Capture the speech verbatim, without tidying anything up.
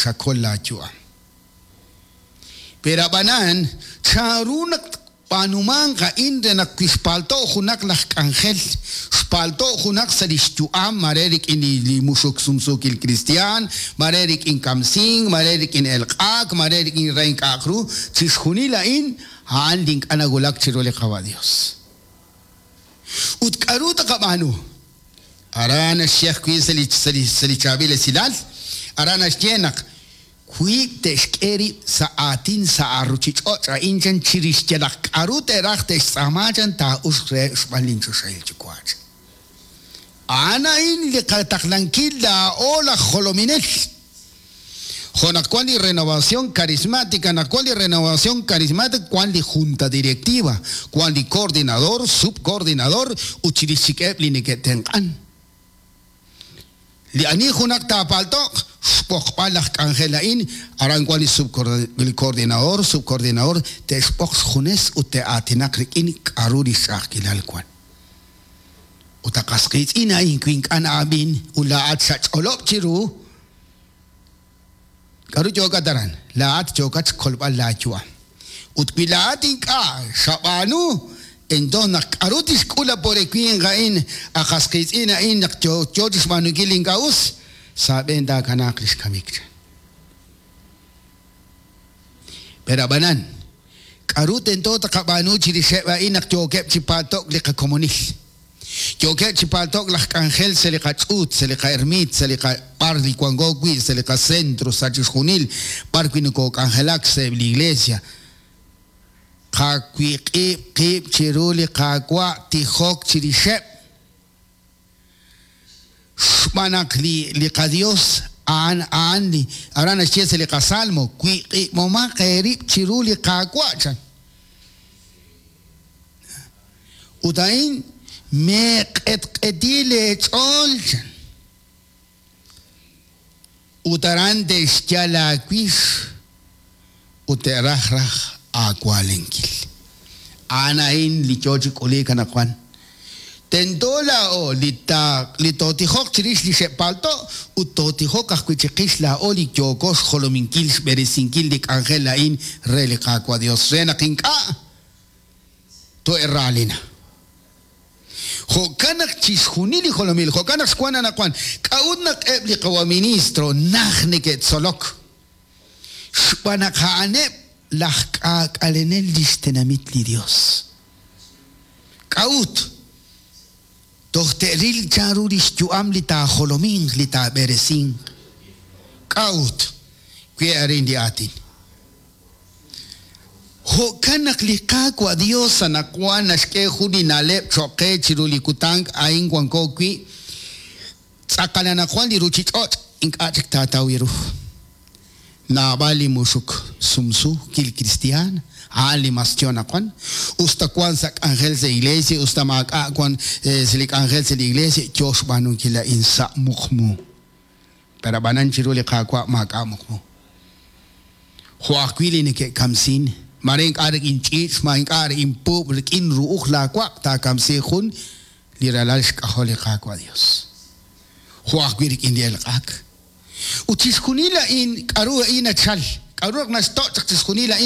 shakola chua. Pero banan, charunak panuman ka inde na kispalto hunak lak angel, spalto hunak sa listuam, marerik in limusok sumsukil Christian, marerik in kamsing, marerik in elkak, marerik in rain kakru, sis hunila in, handing anagulak chirole kawa Dios. Ut karuta kamanu, arana syekh kui sali sali sali chabile silal, arana syenak, kui teskeri sa atin sa aruchicho sa injan chiristelak arute raktes samajan ta usre spalin susel chikwach. Ana in le kataklankilla ola jolominel. Jona cuali renovación carismática, na cuali renovación carismática, cuali junta directiva, cuali coordinador, subcoordinador, uchirisikep liniketenkan. Li ani junak tapaltok, spokpalak angelain, aran cuali subcoordinador, subcoordinador, te spoks junes ute atinakrikin karuri sakilal kwan. Utakaskit ina inkwink anabin, ulaat sa cholop chiru, karu joka daran, laat jokat kolpa lachua. Utpilatin ka, sabanu, Entonces, arutis kula por equien gain a kaskis ina in jo jotis manugiling gaus saben da kanaklis kamik. Pero banan karut ento ta kabanu chiri seba inak jokep chipatok le ka komunis. Jokep chipatok la angel se le ka ut se le ka ermit se le ka parli kwangogwi se le ka centro sa junil parquino ko angelak se la iglesia. Kakwi kip kip chiruli kakwa tihok chirishep manak li li kadios an an li arana chiese li kasalmo kwi kip moma kerip chiruli kakwa chan utain me et etile chol chan utaran deschala kwish uterah rah aqualenkil anain lichochi kole kana kwan tendola o lita litotihok chirish li sepalto utotihok akwichikis la o lichokos holominkil beresinkil lik angela in relika kwa Dios rena kinka to erralina hokanak chishunili holomil hokanak skwana na kwan kaudnak ebli kawa ministro nahneket solok shpanak haanep lahkak alenel listenamit li Dios. Kaut. Doch teril charuris juam lita holomin lita beresin. Kaut. Kwe arin di atin. Ho kanak likakwa Dios anakwan naske huni nalep choke chiruli kutang aing kwangko kwi. Sakala nakwan di ruchichot ink achik tatawiru. Na bali musuk sumsu kil cristian ali mastiona kwan usta kwan sak angel se iglesia usta mak kwan selik angel se iglesia josh banun kila insa mukhmu para banan chirule ka kwa mak mukhmu ho akwili ne ke kamsin mareng ar in chich maing ar in pub in ruukh la kwa ta kamse khun liralash ka hole ka kwa Dios ho akwili in dial ak utiskunila in karua ina chal karua na sto tiskunila